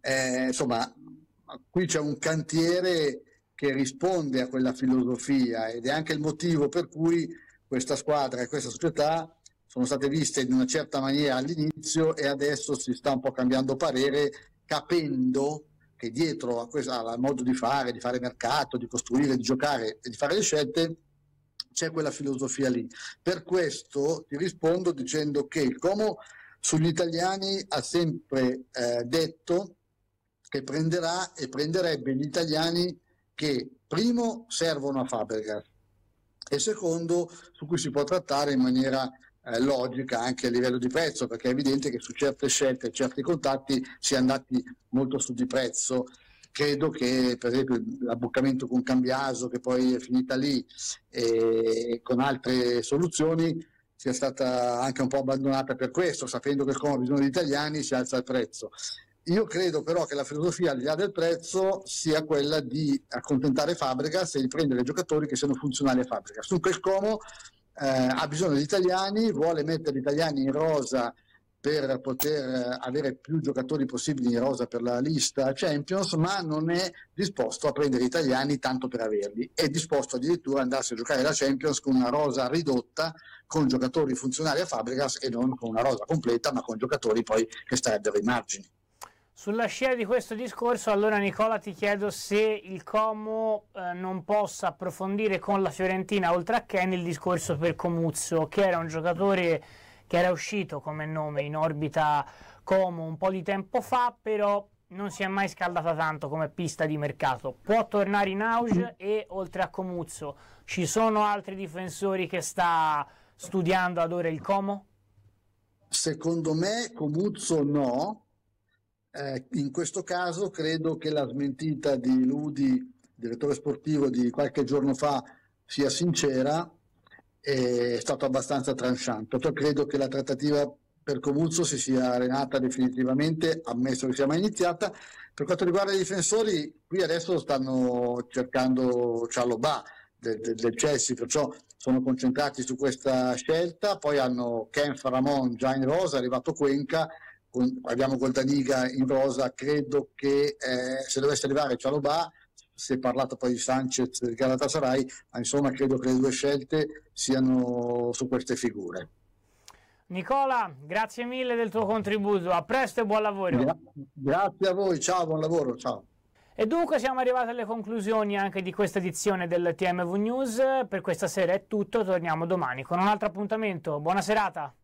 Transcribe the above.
Insomma, qui c'è un cantiere che risponde a quella filosofia ed è anche il motivo per cui questa squadra e questa società sono state viste in una certa maniera all'inizio e adesso si sta un po' cambiando parere, capendo che dietro al modo di fare mercato, di costruire, di giocare e di fare le scelte c'è quella filosofia lì. Per questo ti rispondo dicendo che il Como sugli italiani ha sempre detto che prenderà e prenderebbe gli italiani che primo servono a Fabregas e secondo su cui si può trattare in maniera logica anche a livello di prezzo, perché è evidente che su certe scelte, certi contatti si è andati molto su di prezzo. Credo che per esempio l'abboccamento con Cambiaso, che poi è finita lì, e con altre soluzioni, sia stata anche un po' abbandonata per questo, sapendo che il Como ha bisogno di italiani, si alza il prezzo. Io credo però che la filosofia, al di là del prezzo, sia quella di accontentare Fabregas e di prendere giocatori che siano funzionali a Fabregas. Dunque il Como ha bisogno di italiani, vuole mettere gli italiani in rosa per poter avere più giocatori possibili in rosa per la lista Champions, ma non è disposto a prendere italiani tanto per averli, è disposto addirittura ad andarsi a giocare la Champions con una rosa ridotta, con giocatori funzionali a Fabregas e non con una rosa completa, ma con giocatori poi che starebbero ai margini. Sulla scia di questo discorso, allora Nicola, ti chiedo se il Como non possa approfondire con la Fiorentina, oltre a Ken, il discorso per Comuzzo, che era un giocatore che era uscito come nome in orbita Como un po' di tempo fa, però non si è mai scaldata tanto come pista di mercato. Può tornare in auge e oltre a Comuzzo ci sono altri difensori che sta studiando ad ora il Como? Secondo me Comuzzo no. In questo caso credo che la smentita di Ludi, direttore sportivo, di qualche giorno fa sia sincera, è stato abbastanza tranchant. Perciò credo che la trattativa per Comuzzo si sia arenata definitivamente, ammesso che sia mai iniziata. Per quanto riguarda i difensori, qui adesso stanno cercando Cialobà del Chelsea, perciò sono concentrati su questa scelta. Poi hanno Ken Faramon già in rosa, è arrivato Cuenca, abbiamo Goldaniga in rosa. Credo che se dovesse arrivare Cialobà, si è parlato poi di Sanchez del Galatasaray, ma insomma credo che le due scelte siano su queste figure. Nicola, grazie mille del tuo contributo, a presto e buon lavoro. Grazie a voi, ciao, buon lavoro, ciao. E dunque siamo arrivati alle conclusioni anche di questa edizione del TMV News. Per questa sera è tutto, torniamo domani con un altro appuntamento. Buona serata.